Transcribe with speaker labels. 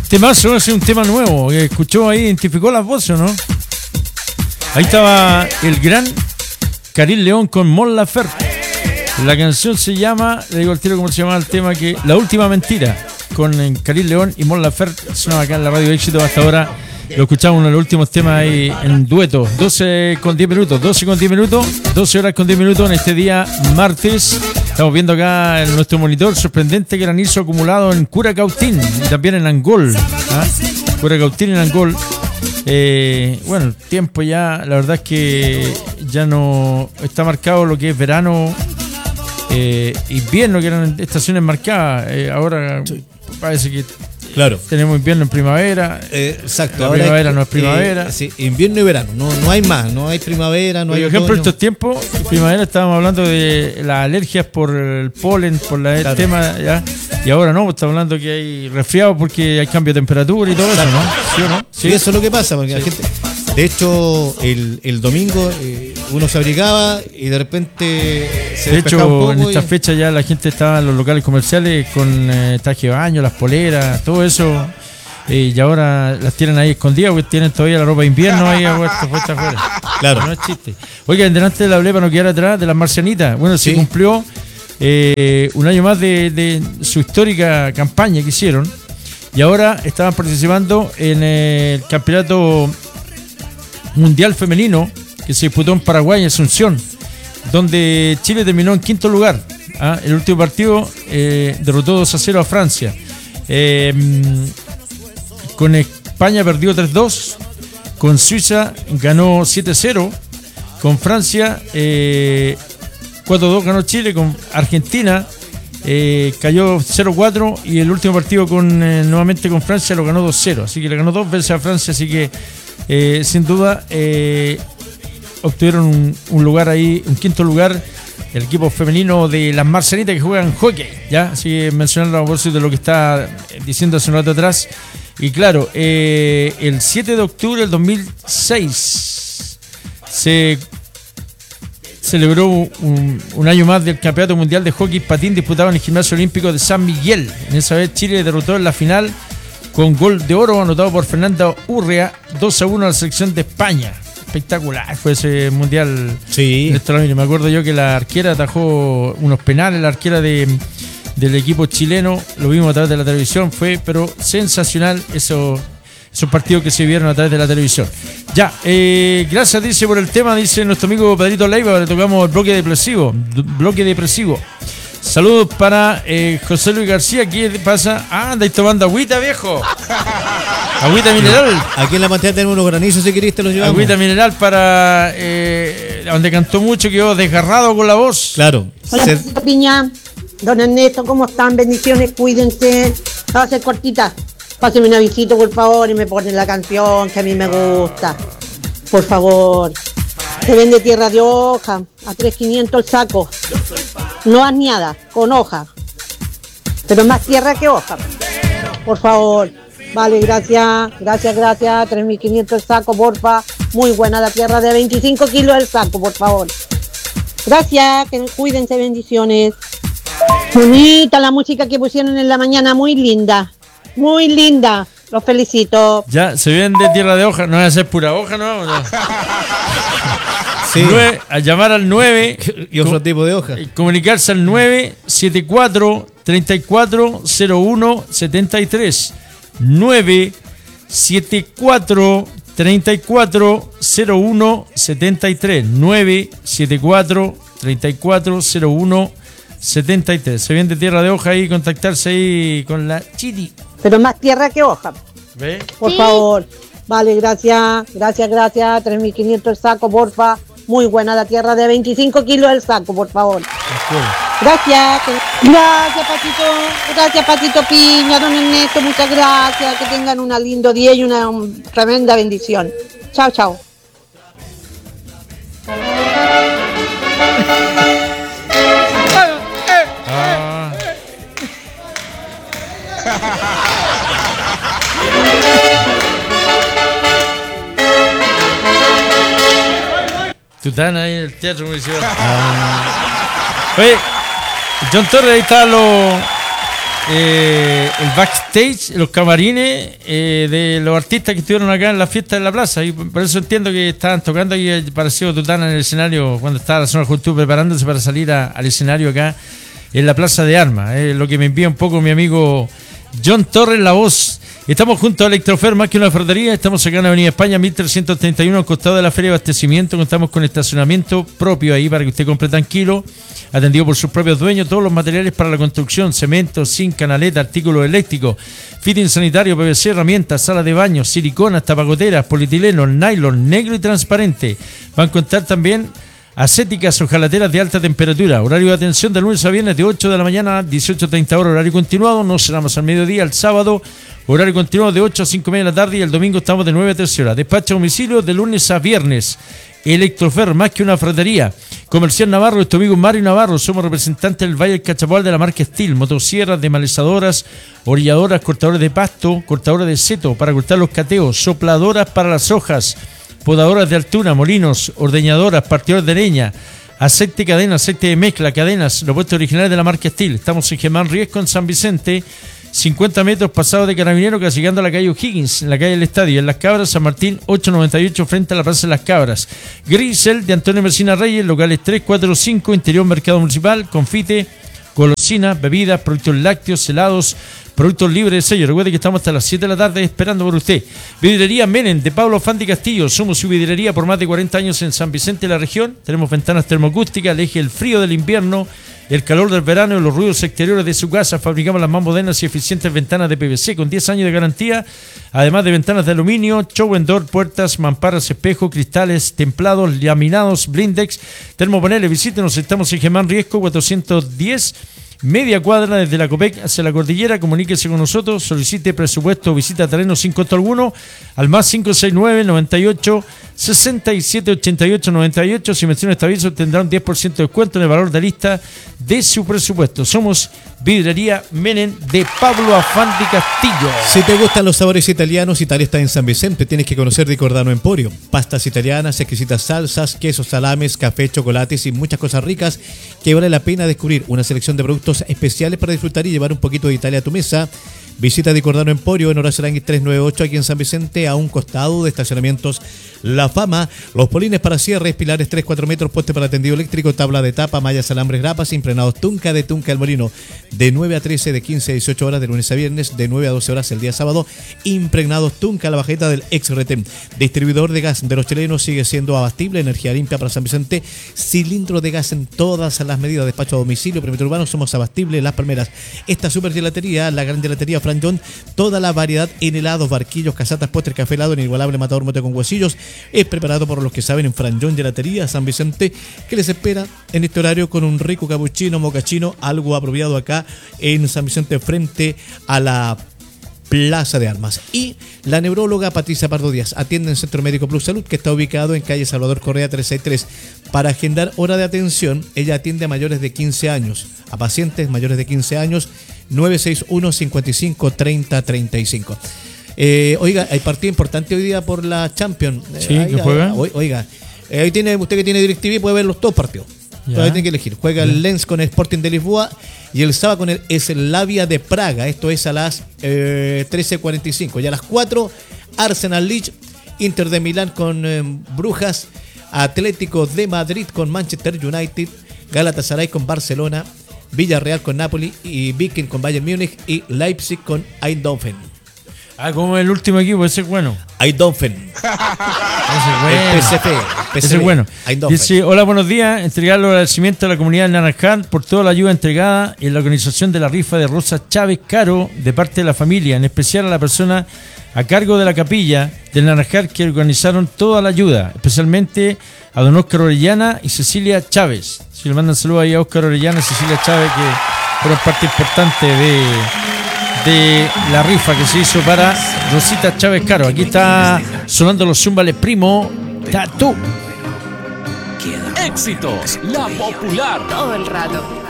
Speaker 1: Temazo, es un tema nuevo. Escuchó ahí, identificó las voces, ¿no? Ahí estaba el gran Karim León con Mon Laferte. La canción se llama, le digo al tiro cómo se llama el tema, que La Última Mentira, con Karim León y Mon Laferte. Sonaba acá en la Radio Éxito hasta ahora. Lo escuchamos uno de los últimos temas ahí en dueto. 12 con 10 minutos, 12 horas con 10 minutos en este día martes. Estamos viendo acá en nuestro monitor sorprendente granizo acumulado en Curacautín y también en Angol. Curacautín y en Angol. Bueno, el tiempo ya, la verdad es que ya no está marcado lo que es verano, invierno, que eran estaciones marcadas. Ahora parece que
Speaker 2: claro,
Speaker 1: tenemos invierno en primavera.
Speaker 2: Exacto.
Speaker 1: La primavera no es primavera.
Speaker 2: Sí, invierno y verano. No hay más. No hay primavera, no hay
Speaker 1: otoño. Por ejemplo, estos tiempos, en primavera estábamos hablando de las alergias por el polen, por el tema, ¿ya? Y ahora no, estamos hablando que hay resfriado porque hay cambio de temperatura y todo eso, ¿no? ¿Sí o no?
Speaker 2: Sí, eso es lo que pasa, porque la gente. De hecho, el domingo uno se abrigaba y de repente se despejaba un poco.
Speaker 1: En esta fecha ya la gente estaba en los locales comerciales con traje de baño, las poleras, todo eso. Y ahora las tienen ahí escondidas porque tienen todavía la ropa de invierno ahí puesta afuera.
Speaker 2: Claro.
Speaker 1: No es chiste. Oigan, delante de la hablé para no quedar atrás de las marcianitas. Bueno, se cumplió un año más de su histórica campaña que hicieron. Y ahora estaban participando en el campeonato mundial femenino que se disputó en Paraguay, en Asunción, donde Chile terminó en quinto lugar. El último partido derrotó 2-0 a Francia. Con España perdió 3-2, con Suiza ganó 7-0, con Francia 4-2 ganó Chile, con Argentina cayó 0-4 y el último partido nuevamente con Francia lo ganó 2-0, así que le ganó 2 veces a Francia, así que sin duda obtuvieron un lugar ahí, un quinto lugar, el equipo femenino de las Marcianitas que juegan hockey, ¿ya? Así que mencionando a propósito de lo que está diciendo hace un rato atrás. Y claro, el 7 de octubre del 2006 se celebró un año más del Campeonato Mundial de Hockey Patín disputado en el Gimnasio Olímpico de San Miguel. En esa vez Chile derrotó en la final con gol de oro anotado por Fernanda Urrea 2-1 a la selección de España. Espectacular fue ese mundial.
Speaker 2: Sí.
Speaker 1: Me acuerdo yo que la arquera atajó unos penales, la arquera del equipo chileno, lo vimos a través de la televisión, pero sensacional esos partidos que se vieron a través de la televisión. Ya, gracias, dice, por el tema, dice nuestro amigo Pedrito Leiva, le tocamos el bloque depresivo. Saludos para José Luis García. ¿Qué pasa? Andáis tomando agüita, viejo. Agüita mineral.
Speaker 2: Aquí en la pantalla tenemos unos granizos, si querés te los llevamos.
Speaker 1: Agüita mineral para donde cantó mucho, quedó desgarrado con la voz.
Speaker 2: Claro.
Speaker 3: Hola, Piña. Don Ernesto, ¿cómo están? Bendiciones, cuídense. Va a ser cortita. Pásenme un avisito, por favor, y me ponen la canción que a mí me gusta. Por favor. Se vende tierra de hoja, a 3.500 el saco. No añada, con hoja. Pero más tierra que hoja. Por favor. Vale, gracias. 3.500 el saco, porfa. Muy buena la tierra de 25 kilos el saco, por favor. Gracias, que cuídense, bendiciones. Bonita la música que pusieron en la mañana, muy linda. Muy linda. Los felicito.
Speaker 1: Ya, se vende tierra de hoja. No va a ser pura hoja, ¿no?
Speaker 2: Sí.
Speaker 1: A llamar al 9
Speaker 2: y otro tipo de hoja.
Speaker 1: Comunicarse al 974-3401-73. 974-3401-73. 974-3401-73. Se vende tierra de hoja y contactarse ahí con la Chiri.
Speaker 3: Pero más tierra que hoja.
Speaker 1: ¿Ve?
Speaker 3: Por favor. Vale, gracias. 3.500 el saco, porfa. Muy buena la tierra de 25 kilos el saco, por favor. Gracias. Gracias, Patito Piña, don Ernesto, muchas gracias. Que tengan un lindo día y una tremenda bendición. Chao.
Speaker 1: Tú estás ahí en el Teatro Municipal. Oye, John Torres, ahí están el backstage, los camarines de los artistas que estuvieron acá en la fiesta de la plaza. Y por eso entiendo que estaban tocando ahí el Parecido Tutana en el escenario cuando estaba la zona de juventud preparándose para salir al escenario acá en la Plaza de Armas. Lo que me envía un poco mi amigo John Torres, la voz. Estamos junto a Electrofer, más que una ferretería. Estamos acá en Avenida España 1331, al costado de la Feria de Abastecimiento. Contamos con estacionamiento propio ahí para que usted compre tranquilo, atendido por sus propios dueños. Todos los materiales para la construcción: cemento, zinc, canaleta, artículos eléctricos, fitting sanitario, PVC, herramientas, sala de baño, siliconas, tapacoteras, polietileno, nylon, negro y transparente. Van a contar también acéticas, hojalateras de alta temperatura. Horario de atención de lunes a viernes de 8 de la mañana a 18:30 horas. Horario continuado, no será más al mediodía. El sábado, horario continuado de 8 a 5:30 de la tarde. Y el domingo estamos de 9 a 13 horas. Despacho a domicilio de lunes a viernes. Electrofer, más que una ferretería. Comercial Navarro, tu amigo Mario Navarro. Somos representantes del Valle del Cachapoal de la marca Steel. Motosierras, desmalezadoras, orilladoras, cortadores de pasto, cortadores de seto para cortar los cateos, sopladoras para las hojas, podadoras de altura, molinos, ordeñadoras, partidores de leña, aceite cadena, aceite de mezcla, cadenas, los puestos originales de la marca Steel. Estamos en Germán Riesco, en San Vicente, 50 metros pasado de Carabinero, casi llegando a la calle O'Higgins, en la calle del Estadio, en Las Cabras, San Martín, 898, frente a la Plaza de Las Cabras. Grisel, de Antonio Mercina Reyes, locales 3, 4, 5, interior Mercado Municipal, confite, golosinas, bebidas, productos lácteos, helados, productos libres de sello. Recuerde que estamos hasta las 7 de la tarde esperando por usted. Vidrería Menem, de Pablo Fanti Castillo. Somos su vidrería por más de 40 años en San Vicente de la región. Tenemos ventanas termoacústicas, elige el frío del invierno, el calor del verano y los ruidos exteriores de su casa. Fabricamos las más modernas y eficientes ventanas de PVC con 10 años de garantía, además de ventanas de aluminio, show and door, puertas, mamparas, espejos, cristales, templados, laminados, blindex, termopaneles. Visítenos, estamos en Germán Riesco 410, media cuadra desde la Copec hacia la cordillera. Comuníquese con nosotros, solicite presupuesto o visita terreno sin costo alguno al más 569 98 67 88 98. Si menciona este aviso tendrá un 10% de descuento en el valor de lista de su presupuesto. Somos Vidrería Menem, de Pablo Afanti Castillo.
Speaker 2: Si te gustan los sabores italianos, Italia está en San Vicente. Tienes que conocer Di Cordano Emporio. Pastas italianas, exquisitas salsas, quesos, salames, café, chocolates y muchas cosas ricas que vale la pena descubrir. Una selección de productos especiales para disfrutar y llevar un poquito de Italia a tu mesa. Visita Di Cordano Emporio en Horacio Aranguis 398 aquí en San Vicente, a un costado de estacionamientos La Fama. Los polines para cierres, pilares 3-4 metros, poste para tendido eléctrico, tabla de tapa, mallas, alambres, grapas, impregnados Tunca de Tunca el Molino. De 9 a 13, de 15 a 18 horas de lunes a viernes, de 9 a 12 horas el día sábado. Impregnados Tunca, la bajeta del ex Retén. Distribuidor de gas de los chilenos, sigue siendo abastible, energía limpia para San Vicente. Cilindro de gas en todas las medidas, despacho a domicilio, perímetro urbano, somos abastibles, Las Palmeras. Esta super gelatería, la gran gelatería Frank John, toda la variedad en helados, barquillos, casatas, postres, café helado, inigualable matador mote con huesillos, es preparado por los que saben en Frank John Gelatería San Vicente, que les espera en este horario con un rico capuchino, mocachino, algo apropiado acá en San Vicente frente a la Plaza de Armas. Y la neuróloga Patricia Pardo Díaz atiende en Centro Médico Plus Salud, que está ubicado en calle Salvador Correa 363. Para agendar hora de atención, ella atiende a mayores de 15 años, a pacientes mayores de 15 años, 961 55 30 35. Oiga, hay partido importante hoy día por la Champions.
Speaker 1: Sí, ¿que juega?
Speaker 2: Oiga, ahí tiene usted, que tiene DirecTV, puede ver los dos partidos. Todavía tiene que elegir. Juega el Lens con el Sporting de Lisboa y el sábado con el Slavia de Praga. Esto es a las 13:45. Y a las 4, Arsenal Leeds, Inter de Milán con Brujas, Atlético de Madrid con Manchester United, Galatasaray con Barcelona, Villarreal con Napoli y Viking con Bayern Múnich y Leipzig con Eindhoven.
Speaker 1: Ah, como el último equipo, ese es bueno.
Speaker 2: Eindhoven.
Speaker 1: Ese es bueno.
Speaker 2: PSV.
Speaker 1: Ese es bueno. Dice, hola, buenos días. Entregar los agradecimientos a la comunidad del Naranjal por toda la ayuda entregada en la organización de la rifa de Rosa Chávez Caro de parte de la familia, en especial a la persona a cargo de la capilla del Naranjal que organizaron toda la ayuda, especialmente a don Óscar Orellana y Cecilia Chávez. Si le mandan saludos ahí a Óscar Orellana y Cecilia Chávez, que fueron parte importante de la rifa que se hizo para Rosita Chávez Caro. Aquí está sonando los Zúmbales Primo Tatú.
Speaker 4: Éxitos, la popular.
Speaker 5: Todo el rato.